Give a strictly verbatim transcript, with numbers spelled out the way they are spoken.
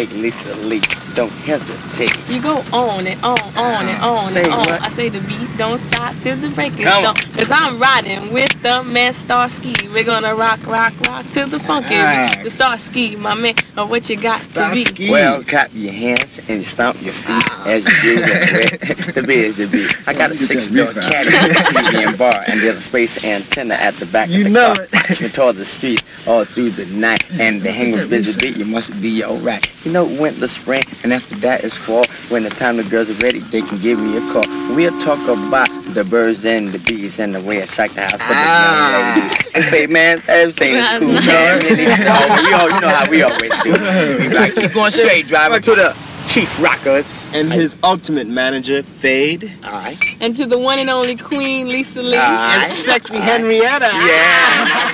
Hey, Lisa Lee, don't hesitate. You go on and on, on and on Say and on. what? I say the beat don't stop till the break is Come done. on. Cause I'm riding with the man Starsky. We're gonna rock, rock, rock till the funky Nice. beat. The Starsky, my man, or what you got to be. Starsky. Well, clap your hands and stomp your feet as you do that. The beat is the beat. I got a You get that six-door beat out. caddy T V and bar, and there's a space antenna at the back You of the know car. it. Watch me toward the streets all through the night, and the hang with busy beat, you must be alright. You know, winter, spring, and after that is fall. When the time the girls are ready, they can give me a call. We'll talk about the birds and the bees and the way I shake the house for the Ah. young lady. Hey, man, everything is cool. That's Man. Really, oh, we all, you know how we always do. We be like, keep going straight, driver, to the Chief Rockers. And his ultimate manager, Fade. Alright. And to the one and only Queen Lisa Lee. Alright. And sexy Henrietta. Yeah.